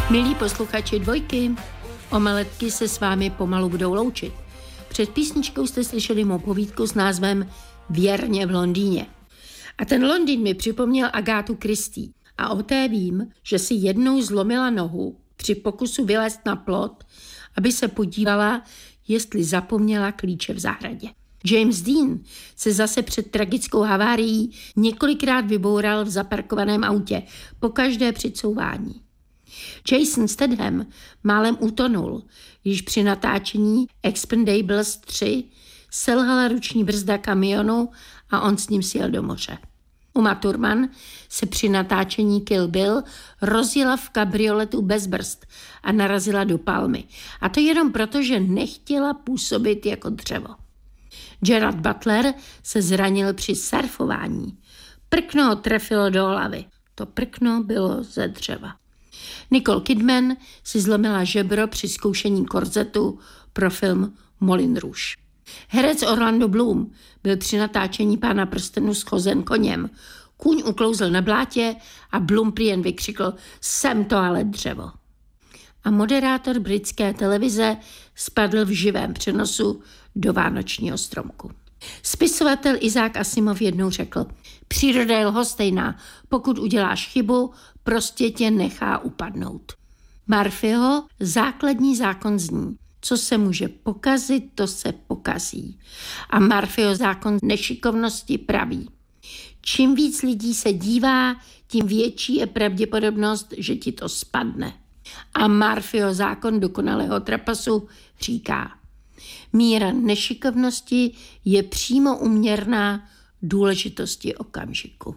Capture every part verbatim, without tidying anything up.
Milí posluchači Dvojky, omeletky se s vámi pomalu budou loučit. Před písničkou jste slyšeli mou povídku s názvem Věrně v Londýně. A ten Londýn mi připomněl Agátu Christie. A o té vím, že si jednou zlomila nohu při pokusu vylézt na plot, aby se podívala, jestli zapomněla klíče v zahradě. James Dean se zase před tragickou havárií několikrát vyboural v zaparkovaném autě, pokaždé při couvání. Jason Statham málem utonul, když při natáčení Expendables tři selhala ruční brzda kamionu a on s ním sjel do moře. Uma Thurman se při natáčení Kill Bill rozjela v kabrioletu bez brzd a narazila do palmy. A to jenom proto, že nechtěla působit jako dřevo. Gerard Butler se zranil při surfování. Prkno ho trefilo do hlavy. To prkno bylo ze dřeva. Nicole Kidman si zlomila žebro při zkoušení korzetu pro film Moulin Rouge. Herec Orlando Bloom byl při natáčení Pána prstenů schozen koněm. Kůň uklouzl na blátě a Bloom prý jen vykřikl: "Jsem to ale dřevo." A moderátor britské televize spadl v živém přenosu do vánočního stromku. Spisovatel Isaac Asimov jednou řekl: "Příroda je lhostejná, pokud uděláš chybu, prostě tě nechá upadnout." Murphyho základní zákon zní: co se může pokazit, to se pokazí. A Murphyho zákon nešikovnosti praví: čím víc lidí se dívá, tím větší je pravděpodobnost, že ti to spadne. A Murphyho zákon dokonalého trapasu říká: míra nešikovnosti je přímo uměrná důležitosti okamžiku.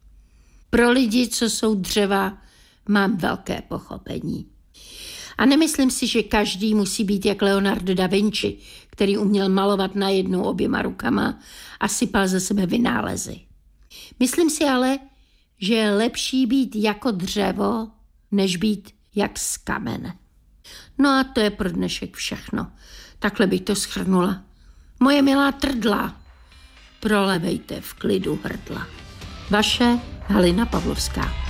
Pro lidi, co jsou dřeva, mám velké pochopení. A nemyslím si, že každý musí být jak Leonardo da Vinci, který uměl malovat najednou oběma rukama a sypal ze sebe vynálezy. Myslím si ale, že je lepší být jako dřevo, než být jak z kamene. No a to je pro dnešek všechno. Takhle bych to shrnula. Moje milá trdla, prolevejte v klidu hrdla. Vaše Halina Pavlovská.